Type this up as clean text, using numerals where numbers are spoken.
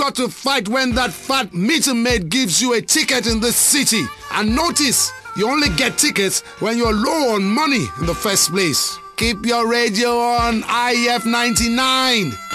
got to fight when that fat meter maid gives you a ticket in this city. And notice, you only get tickets when you're low on money in the first place. Keep your radio on IF 99.